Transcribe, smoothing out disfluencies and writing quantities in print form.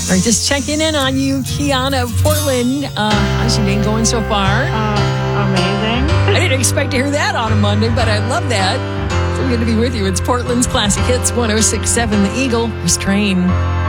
All right, just checking in on you, Kiana of Portland. How's your day going so far? Amazing. I didn't expect to hear that on a Monday, but I love that. So good to be with you. It's Portland's Classic Hits 106.7 The Eagle. Here's Train.